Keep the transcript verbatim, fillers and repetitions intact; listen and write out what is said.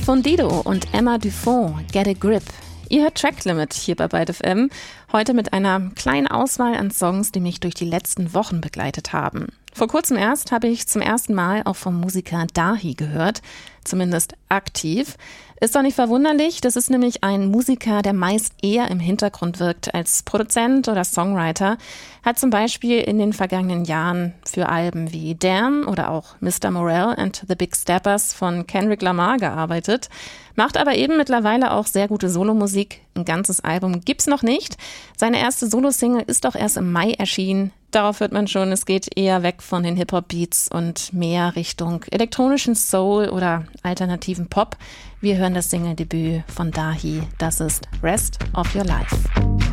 Fundido und Emma Dufont, Get a Grip. Ihr hört Track Limit hier bei Byte F M, heute mit einer kleinen Auswahl an Songs, die mich durch die letzten Wochen begleitet haben. Vor kurzem erst habe ich zum ersten Mal auch vom Musiker Dahi gehört, zumindest aktiv. Ist doch nicht verwunderlich, das ist nämlich ein Musiker, der meist eher im Hintergrund wirkt als Produzent oder Songwriter, hat zum Beispiel in den vergangenen Jahren für Alben wie Damn oder auch Mister Morale and the Big Steppers von Kendrick Lamar gearbeitet, macht aber eben mittlerweile auch sehr gute Solomusik. Ein ganzes Album gibt's noch nicht. Seine erste Solo-Single ist auch erst im Mai erschienen. Darauf hört man schon, es geht eher weg von den Hip-Hop-Beats und mehr Richtung elektronischen Soul oder alternativen Pop. Wir hören das Single-Debüt von Dahi. Das ist Rest of Your Life.